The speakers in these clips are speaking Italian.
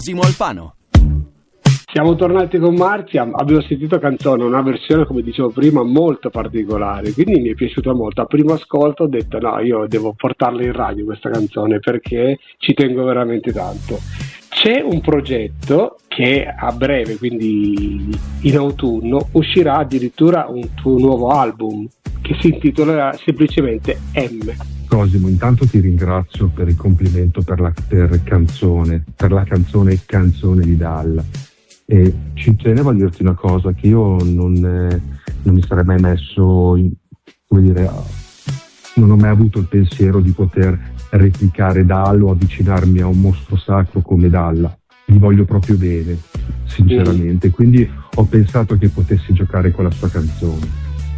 Simo Alfano. Siamo tornati con Marziam, abbiamo sentito canzone, una versione, come dicevo prima, molto particolare, quindi mi è piaciuta molto. A primo ascolto ho detto no, io devo portarla in radio questa canzone perché ci tengo veramente tanto. C'è un progetto che a breve, quindi in autunno, uscirà addirittura un tuo nuovo album che si intitolerà semplicemente M. Cosimo, intanto ti ringrazio per il complimento per la canzone di Dalla. E ci tenevo a dirti una cosa, che io non mi sarei mai messo, non ho mai avuto il pensiero di poter replicare Dalla o avvicinarmi a un mostro sacro come Dalla. Gli voglio proprio bene, sinceramente, quindi ho pensato che potessi giocare con la sua canzone.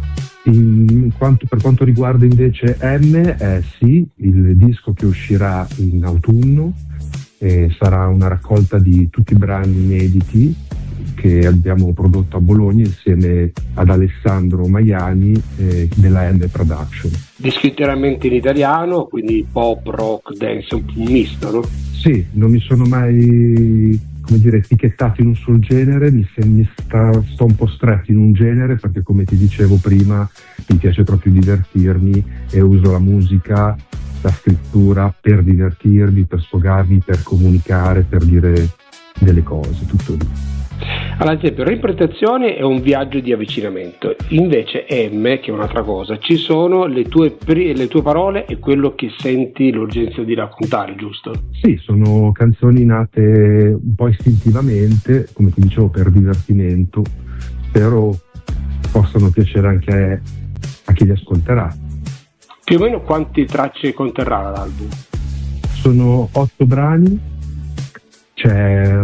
Per quanto riguarda invece M, sì, il disco che uscirà in autunno sarà una raccolta di tutti i brani inediti che abbiamo prodotto a Bologna insieme ad Alessandro Maiani della M Production. Disco interamente in italiano, quindi pop, rock, dance, un misto, no? Sì, non mi sono mai, etichettato in un solo genere, sto un po' stretto in un genere perché, come ti dicevo prima, mi piace proprio divertirmi e uso la musica, la scrittura per divertirmi, per sfogarmi, per comunicare, per dire delle cose, tutto lì. Ad esempio, l'interpretazione è un viaggio di avvicinamento, invece M, che è un'altra cosa, ci sono le tue parole e quello che senti l'urgenza di raccontare, giusto? Sì, sono canzoni nate un po' istintivamente, come ti dicevo, per divertimento, spero possano piacere anche a chi li ascolterà. Più o meno quante tracce conterrà l'album? Sono 8 brani, c'è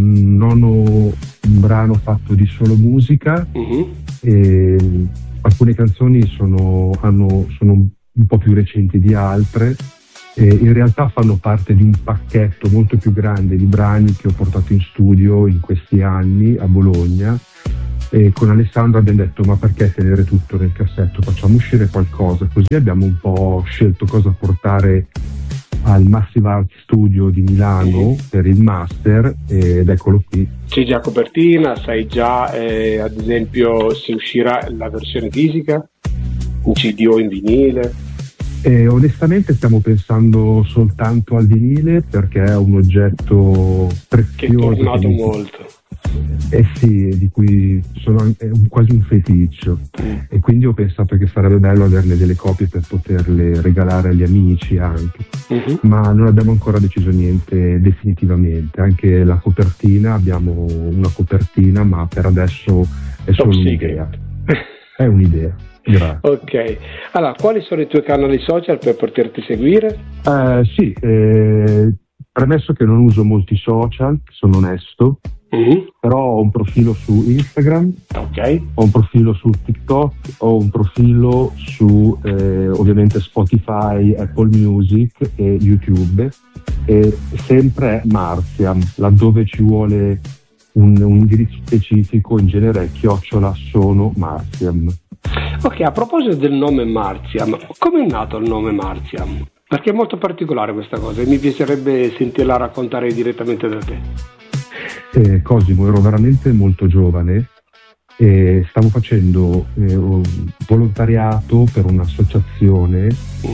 un brano fatto di solo musica, e alcune canzoni sono un po' più recenti di altre, e in realtà fanno parte di un pacchetto molto più grande di brani che ho portato in studio in questi anni a Bologna. E con Alessandro abbiamo detto: ma perché tenere tutto nel cassetto, facciamo uscire qualcosa. Così abbiamo un po' scelto cosa portare al Massive Art Studio di Milano per il master, ed eccolo qui. C'è già copertina, sai già ad esempio se uscirà la versione fisica in CD o in vinile? Onestamente stiamo pensando soltanto al vinile perché è un oggetto prezioso che è tornato molto. Sì, di cui è quasi un feticcio, e quindi ho pensato che sarebbe bello averne delle copie per poterle regalare agli amici anche, ma non abbiamo ancora deciso niente definitivamente. Anche la copertina, abbiamo una copertina, ma per adesso è solo un'idea. È un'idea. Grazie. Ok, allora quali sono i tuoi canali social per poterti seguire? Sì, premesso che non uso molti social, sono onesto, però ho un profilo su Instagram, ho un profilo su TikTok, ho un profilo su ovviamente Spotify, Apple Music e YouTube, e sempre Marziam, laddove ci vuole un indirizzo specifico, in genere @sono Marziam. Ok, a proposito del nome Marziam, come è nato il nome Marziam? Perché è molto particolare questa cosa e mi piacerebbe sentirla raccontare direttamente da te. Cosimo, ero veramente molto giovane e stavo facendo volontariato per un'associazione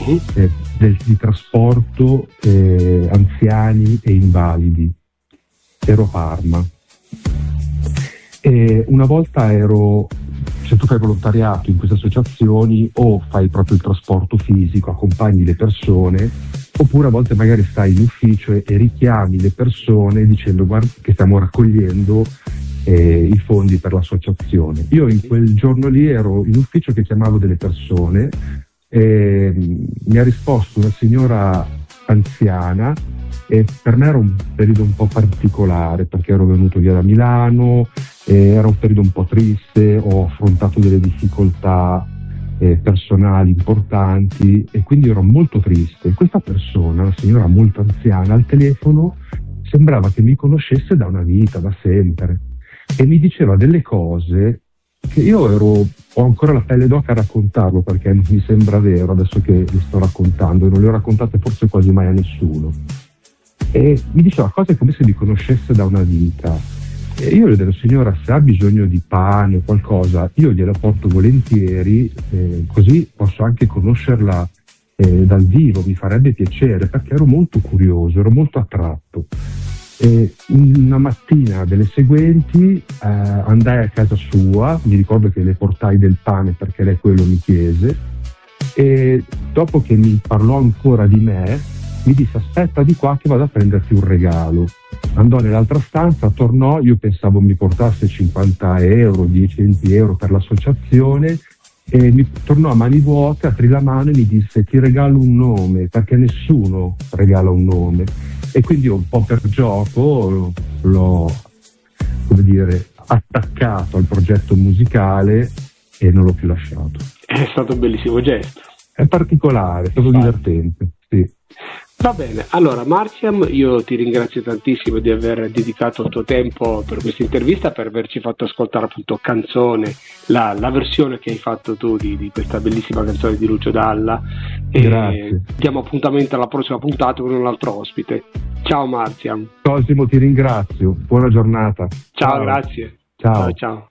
di trasporto anziani e invalidi. Ero a Parma e una volta se tu fai volontariato in queste associazioni, o fai proprio il trasporto fisico, accompagni le persone, oppure a volte magari stai in ufficio e richiami le persone dicendo: guarda che stiamo raccogliendo i fondi per l'associazione. Io in quel giorno lì ero in ufficio che chiamavo delle persone e mi ha risposto una signora anziana, e per me era un periodo un po' particolare perché ero venuto via da Milano, era un periodo un po' triste, ho affrontato delle difficoltà personali importanti e quindi ero molto triste. Questa persona, una signora molto anziana, al telefono sembrava che mi conoscesse da una vita, da sempre, e mi diceva delle cose che io ho ancora la pelle d'oca a raccontarlo, perché non mi sembra vero adesso che li sto raccontando, e non le ho raccontate forse quasi mai a nessuno. e mi diceva cose come se mi conoscesse da una vita. E io le ho detto: signora, se ha bisogno di pane o qualcosa, io gliela porto volentieri, così posso anche conoscerla dal vivo, mi farebbe piacere, perché ero molto curioso, ero molto attratto. Una mattina delle seguenti andai a casa sua, mi ricordo che le portai del pane perché lei quello mi chiese, e dopo che mi parlò ancora di me mi disse: aspetta di qua che vado a prenderti un regalo. Andò nell'altra stanza, tornò, io pensavo mi portasse 50 euro, 10 euro per l'associazione, e mi tornò a mani vuote, aprì la mano e mi disse: ti regalo un nome, perché nessuno regala un nome. E quindi un po' per gioco l'ho, come dire, attaccato al progetto musicale e non l'ho più lasciato. È stato un bellissimo gesto. È particolare, è stato divertente, sì. Va bene, allora Marciam, io ti ringrazio tantissimo di aver dedicato il tuo tempo per questa intervista, per averci fatto ascoltare appunto Canzone, la versione che hai fatto tu di questa bellissima canzone di Lucio Dalla. Grazie. Diamo appuntamento alla prossima puntata con un altro ospite. Ciao Marciam. Cosimo, ti ringrazio, buona giornata. Ciao. Grazie. Ciao. Ciao.